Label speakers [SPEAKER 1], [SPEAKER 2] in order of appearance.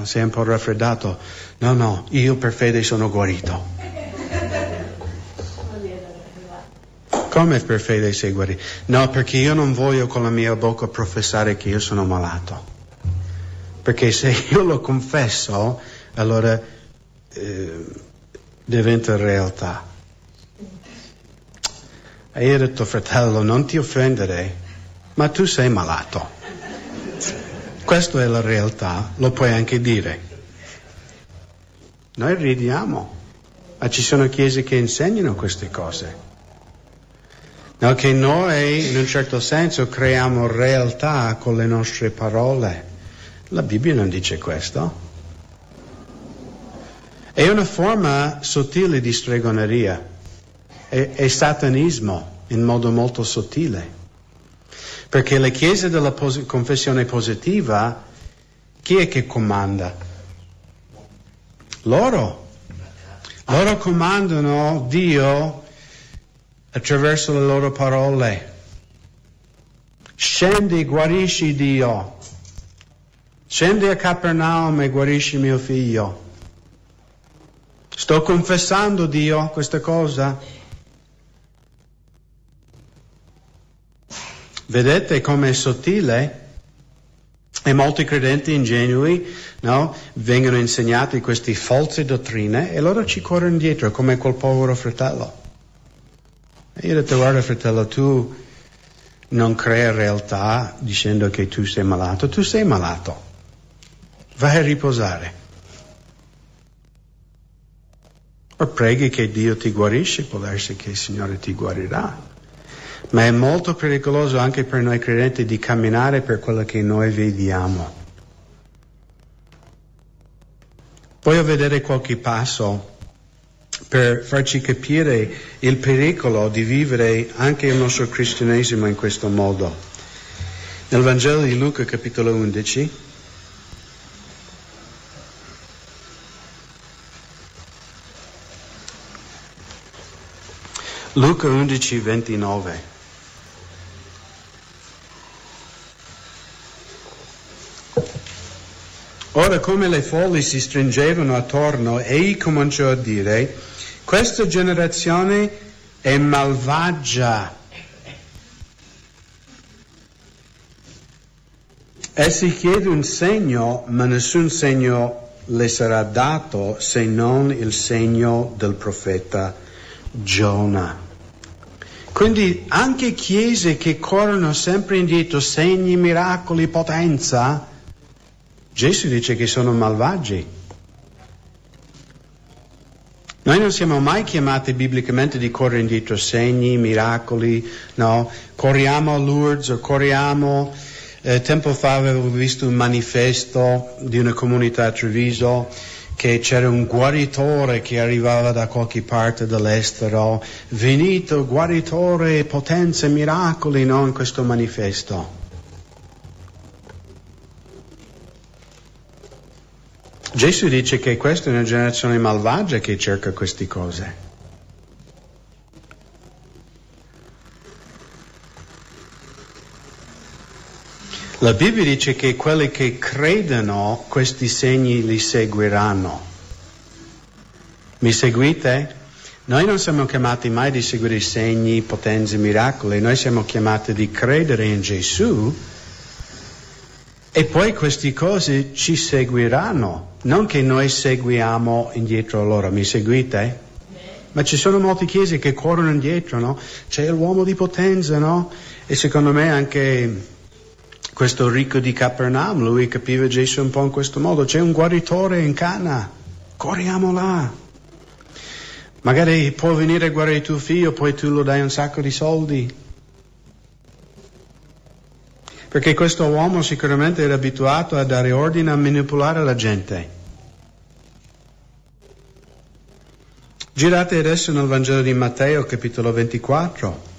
[SPEAKER 1] sei un po' raffreddato. No, io per fede sono guarito. Come per fede sei guarito? No, perché io non voglio con la mia bocca professare che io sono malato. Perché se io lo confesso, allora diventa realtà. E io ho detto, fratello, non ti offendere, ma tu sei malato. Questa è la realtà, lo puoi anche dire. Noi ridiamo, ma ci sono chiese che insegnano queste cose. No, che noi, in un certo senso, creiamo realtà con le nostre parole. La Bibbia non dice questo. È una forma sottile di stregoneria. È satanismo in modo molto sottile. Perché le chiese della confessione positiva, chi è che comanda? Loro comandano Dio attraverso le loro parole. Scendi, guarisci Dio. Scendi a Capernaum e guarisci mio figlio. Sto confessando Dio questa cosa. Vedete com'è sottile? E molti credenti ingenui, no, vengono insegnati queste false dottrine e loro ci corrono dietro come quel povero fratello. E io ho detto, guarda fratello, tu non crei realtà dicendo che tu sei malato vai a riposare o preghi che Dio ti guarisce, può darsi che il Signore ti guarirà, ma è molto pericoloso anche per noi credenti di camminare per quello che noi vediamo. Voglio vedere qualche passo per farci capire il pericolo di vivere anche il nostro cristianesimo in questo modo. Nel Vangelo di Luca, capitolo 11, Luca 11, 29. Ora, come le folle si stringevano attorno, egli cominciò a dire: questa generazione è malvagia. Essi chiede un segno, ma nessun segno le sarà dato se non il segno del profeta Giona. Quindi anche chiese che corrono sempre indietro, segni, miracoli, potenza, Gesù dice che sono malvagi. Noi non siamo mai chiamati biblicamente di correre indietro segni, miracoli, no? Corriamo a Lourdes o corriamo. Tempo fa avevo visto un manifesto di una comunità a Treviso che c'era un guaritore che arrivava da qualche parte dell'estero, venito guaritore, potenze, miracoli, no? In questo manifesto. Gesù dice che questa è una generazione malvagia che cerca queste cose. La Bibbia dice che quelli che credono questi segni li seguiranno. Mi seguite? Noi non siamo chiamati mai di seguire segni, potenze, miracoli, noi siamo chiamati di credere in Gesù e poi queste cose ci seguiranno. Non che noi seguiamo indietro a loro, mi seguite? Ma ci sono molte chiese che corrono indietro, no? C'è l'uomo di potenza, no? E secondo me anche questo ricco di Capernaum, lui capiva Gesù un po' in questo modo. C'è un guaritore in Cana, corriamo là. Magari può venire a guarire tuo figlio, poi tu lo dai un sacco di soldi. Perché questo uomo sicuramente era abituato a dare ordine, a manipolare la gente. Girate adesso nel Vangelo di Matteo, capitolo 24.